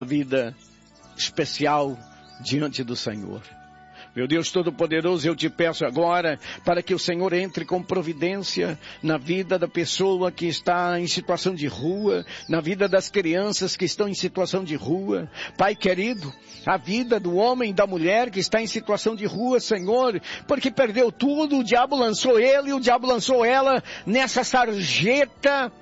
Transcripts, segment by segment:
vida especial diante do Senhor. Meu Deus Todo-Poderoso, eu te peço agora para que o Senhor entre com providência na vida da pessoa que está em situação de rua, na vida das crianças que estão em situação de rua. Pai querido, a vida do homem e da mulher que está em situação de rua, Senhor, porque perdeu tudo, o diabo lançou ele e o diabo lançou ela nessa sarjeta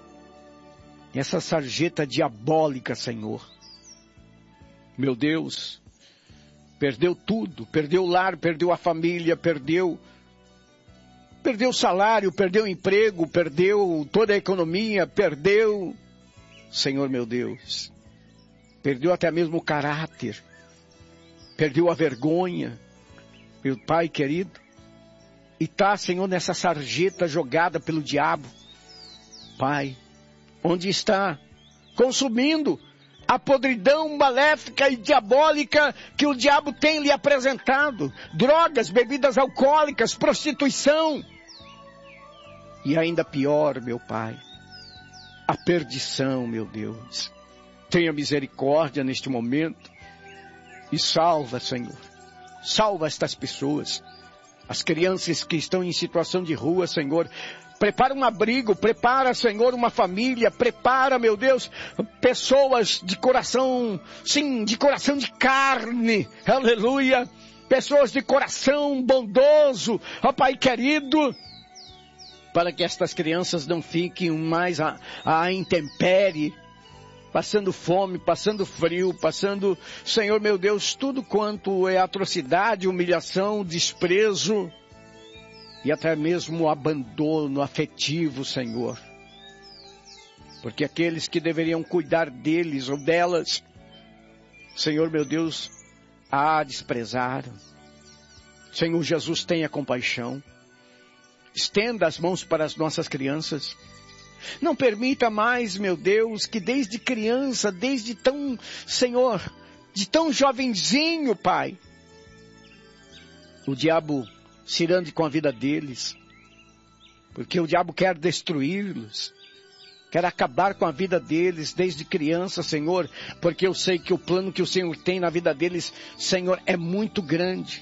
diabólica, Senhor. Meu Deus, perdeu tudo, perdeu o lar, perdeu a família, perdeu o salário, perdeu o emprego, perdeu toda a economia, perdeu, Senhor meu Deus, perdeu até mesmo o caráter, perdeu a vergonha, meu Pai querido, e está, Senhor, nessa sarjeta jogada pelo diabo, Pai, onde está consumindo a podridão maléfica e diabólica que o diabo tem lhe apresentado. Drogas, bebidas alcoólicas, prostituição. E ainda pior, meu Pai, a perdição, meu Deus. Tenha misericórdia neste momento e salva, Senhor. Salva estas pessoas. As crianças que estão em situação de rua, Senhor. Prepara um abrigo, prepara, Senhor, uma família, prepara, meu Deus, pessoas de coração, sim, de coração de carne, aleluia, pessoas de coração bondoso, ó Pai querido, para que estas crianças não fiquem mais à intempérie, passando fome, passando frio, passando, Senhor meu Deus, tudo quanto é atrocidade, humilhação, desprezo, e até mesmo o abandono afetivo, Senhor. Porque aqueles que deveriam cuidar deles ou delas, Senhor meu Deus, desprezaram. Senhor Jesus, tenha compaixão. Estenda as mãos para as nossas crianças. Não permita mais, meu Deus, que desde criança, desde tão, Senhor, de tão jovenzinho, Pai, o diabo se irande com a vida deles, porque o diabo quer destruí-los, quer acabar com a vida deles desde criança, Senhor, porque eu sei que o plano que o Senhor tem na vida deles, Senhor, é muito grande,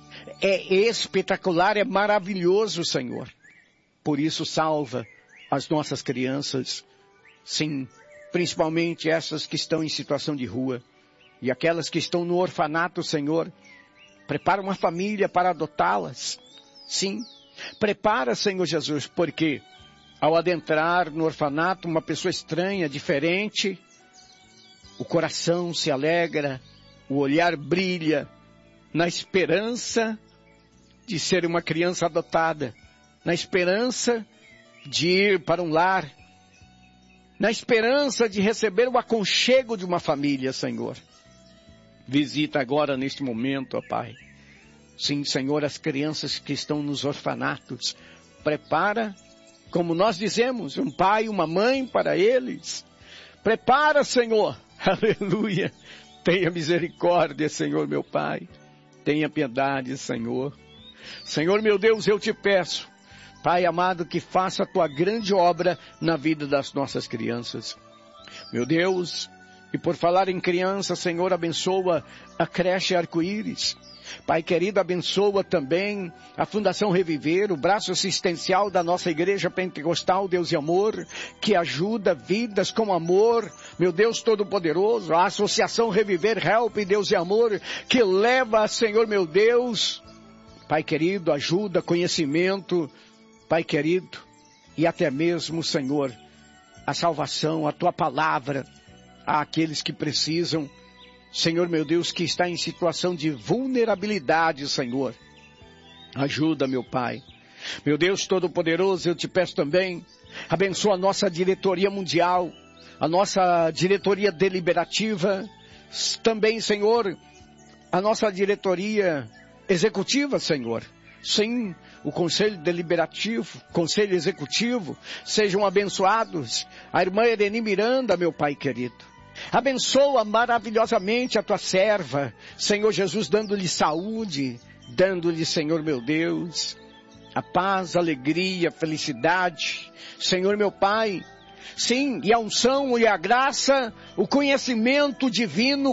é espetacular, é maravilhoso, Senhor. Por isso salva as nossas crianças, sim, principalmente essas que estão em situação de rua, e aquelas que estão no orfanato, Senhor. Prepara uma família para adotá-las. Sim. Prepara, Senhor Jesus, porque ao adentrar no orfanato, uma pessoa estranha, diferente, o coração se alegra, o olhar brilha, na esperança de ser uma criança adotada, na esperança de ir para um lar, na esperança de receber o aconchego de uma família, Senhor. Visita agora neste momento, ó Pai. Sim, Senhor, as crianças que estão nos orfanatos. Prepara, como nós dizemos, um pai, uma mãe para eles. Prepara, Senhor. Aleluia. Tenha misericórdia, Senhor, meu Pai. Tenha piedade, Senhor. Senhor, meu Deus, eu te peço, Pai amado, que faça a tua grande obra na vida das nossas crianças. Meu Deus, e por falar em criança, Senhor, abençoa a creche Arco-Íris. Pai querido, abençoa também a Fundação Reviver, o braço assistencial da nossa Igreja Pentecostal Deus e Amor, que ajuda vidas com amor, meu Deus Todo-Poderoso, a Associação Reviver Help Deus e Amor, que leva, Senhor meu Deus, Pai querido, ajuda, conhecimento, Pai querido, e até mesmo, Senhor, a salvação, a tua palavra, àqueles que precisam, Senhor meu Deus, que está em situação de vulnerabilidade, Senhor. Ajuda, meu Pai. Meu Deus Todo-Poderoso, eu te peço também, abençoa a nossa diretoria mundial, a nossa diretoria deliberativa, também, Senhor, a nossa diretoria executiva, Senhor. Sim, o Conselho Deliberativo, Conselho Executivo, sejam abençoados. A irmã Ereni Miranda, meu Pai querido. Abençoa maravilhosamente a tua serva, Senhor Jesus, dando-lhe saúde, dando-lhe, Senhor meu Deus, a paz, a alegria, a felicidade. Senhor meu Pai, Sim, e a unção e a graça, o conhecimento divino